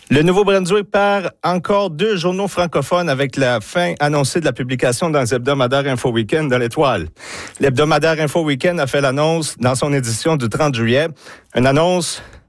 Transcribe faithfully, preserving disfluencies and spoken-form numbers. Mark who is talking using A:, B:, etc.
A: Le Nouveau-Brunswick perd encore deux journaux francophones avec la fin annoncée de la publication dans les hebdomadaires Info Weekend de l'Étoile. L'hebdomadaire Info Weekend a fait l'annonce dans son édition du trente juillet, une annonce